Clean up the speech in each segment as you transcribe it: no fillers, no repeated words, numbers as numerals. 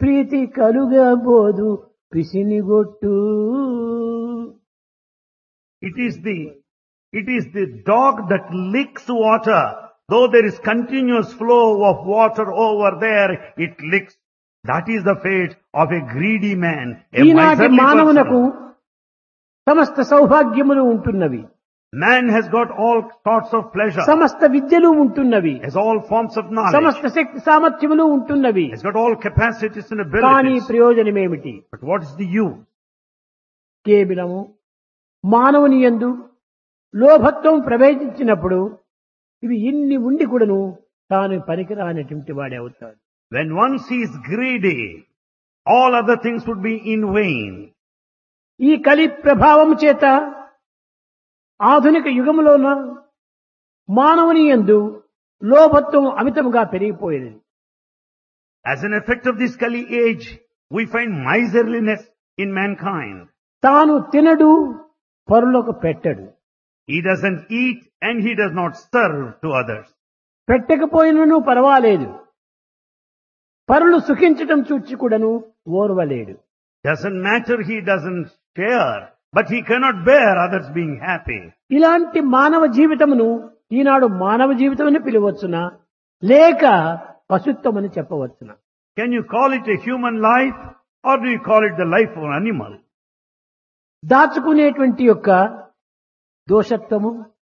Preethi కలుగబోదు పిసినిగొట్టు. It is the dog that licks water. Though there is continuous flow of water over there, it licks. That is the fate of a greedy man, a ఈనాటి miserly మానవునకు person. సమస్త సౌభాగ్యములు ఉంటున్నవి, Man has got all sorts of pleasure, సమస్త విద్యలు ఉంటున్నవి, has all forms of knowledge, సమస్త శక్తి సామర్థ్యములు ఉంటున్నవి. has got all capacities and కానీ abilities. ప్రయోజనమేమిటి? But what is the use? కేవలము మానవుని యందు లోభత్వం ప్రవేశించినప్పుడు ఇవి ఇన్ని ఉండి కూడాను తాను పనికిరానటువంటి వాడే అవుతాడు. When once he is greedy, all other things would be in vain. ఈ కలి ప్రభావం చేత ఆధునిక యుగములోన మానవుని యందు లోభత్వం అమితముగా పెరిగిపోయేది. As an effect of this Kali age, we find miserliness in mankind. తాను తినడు, పరులకు పెట్టడు. He doesn't eat and he does not serve to others. పెట్టకపోయినను పర్వాలేదు, పరులు సుఖించటం చూచి కూడాను ఓర్వలేడు. Doesn't matter, he doesn't share, but he cannot bear others being happy. ఇలాంటి మానవ జీవితమును ఈనాడు మానవ జీవితం అని పిలవచ్చునా, లేక పశుత్వం అని చెప్పవచ్చునా? Can you call it a human life or do you call it the life of an animal? దాచుకునేటువంటి యొక్క దోషత్వము,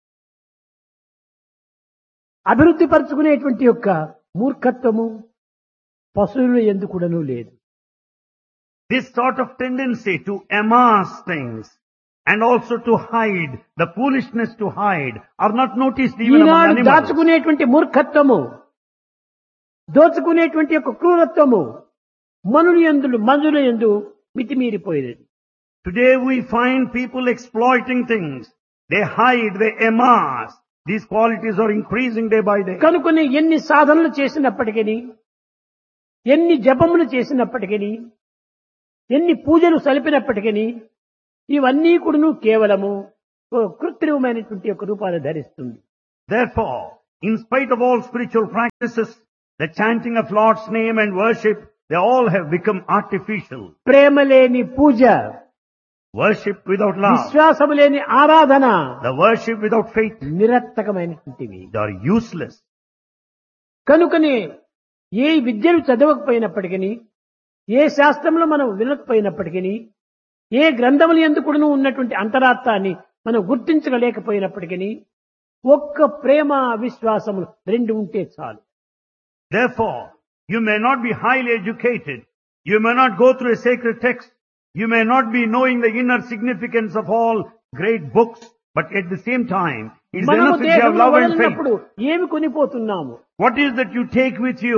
అభివృద్ధి పరుచుకునేటువంటి యొక్క మూర్ఖత్వము పశువుల యందు కూడాను లేదు. This sort of tendency to amass things and also to hide, the foolishness to hide, are not noticed even among Eenadu animals. దాచుకునేటువంటి మూర్ఖత్వము, దోచుకునేటువంటి యొక్క క్రూరత్వము మనుల యందు మితిమీరిపోయేది. Today we find people exploiting things. They hide, they amass. These qualities are increasing day by day. కనుకొని ఎన్ని సాధనలు చేసినప్పటికీ, ఎన్ని జపములు చేసినప్పటికీ, ఎన్ని పూజలు సలిపినప్పటికీ ఇవన్నీ కూడాను కేవలము కృత్రిమమైనటువంటి యొక్క రూపాన్ని ధరిస్తుంది. Therefore, in spite of all spiritual practices, the chanting of Lord's name and worship, they all have become artificial. ప్రేమ లేని పూజ, Worship without love, విశ్వాసము లేని ఆరాధన the worship without faith, నిరర్థకమైనటువంటివి. they are useless. కనుకనే ఏ విద్యలు చదవకపోయినప్పటికీ, ఏ శాస్త్రంలో మనం వినకపోయినప్పటికీ, ఏ గ్రంథములు ఎందుకు ఉన్నటువంటి అంతరార్థాన్ని మనం గుర్తించలేకపోయినప్పటికీ, ఒక్క ప్రేమ విశ్వాసములు రెండు ఉంటే చాలు. Therefore, you may not be highly educated, you may not go through a sacred text, you may not be knowing the inner significance of all great books, but at the same time, it is మనము enough if you have దేహంలో love and faith. వదిలినప్పుడు ఏమి కొనిపోతున్నాము? What is that you take with you?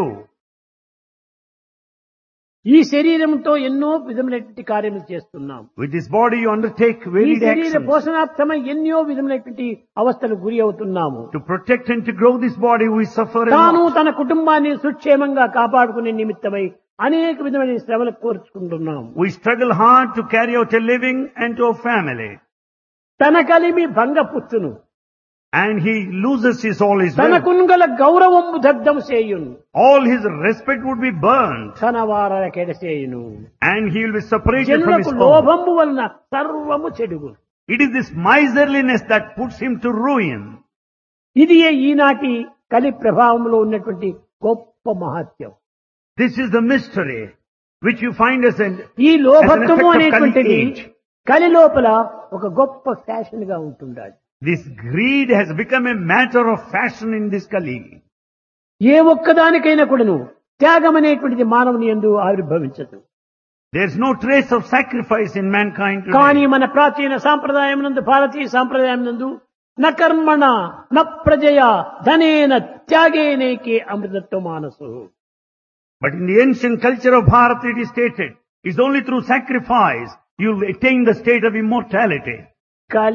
ఈ శరీరంతో ఎన్నో విధములైనటువంటి కార్యములు చేస్తున్నాం. With this body you undertake ఈ varied శరీర actions. పోషణార్థమై ఎన్నో విధములైనటువంటి అవస్థలకు గురి అవుతున్నాము. To protect and to grow this body we suffer a తాను lot. తన కుటుంబాన్ని సుక్షేమంగా కాపాడుకునే నిమిత్తమై అనేక విధమైన శ్రమలకు కోర్చుకుంటున్నాం. We struggle hard to carry out a living and to a family. తన కలిమి భంగపుచ్చును, And he loses his all his wealth. తనకున్గల గౌరవము దగ్ధం చేయును, All his respect would be burned. తన వారల కెడసేయును. And he will be separated from his జనులకు own. లోభంబు వలన సర్వము చెడుగు. It is this miserliness that puts him to ruin. ఇది ఈనాటి కలి ప్రభావంలో ఉన్నటువంటి గొప్ప మహత్యం. This is the mystery which you find as an ఈ effect లోభత్వము of Kali అనేటువంటిది age. కలి లోపల ఒక గొప్ప ఫ్యాషన్ గా ఉంటుండాలి. This greed has become a matter of fashion in this Kali. ఏ ఒక్కదానికైనా కూడాను త్యాగం అనేటువంటిది మానవుని యందు ఆవిర్భవించదు. There is no trace of sacrifice in mankind కానీ today. మన ప్రాచీన సాంప్రదాయం నందు, భారతీయ సాంప్రదాయం నందు న కర్మణ న ప్రజయ ధనేన త్యాగేనేకే అమృతత్వ మానసు. But in the ancient culture of Bharat it is stated, it's only through sacrifice you'll attain the state of immortality.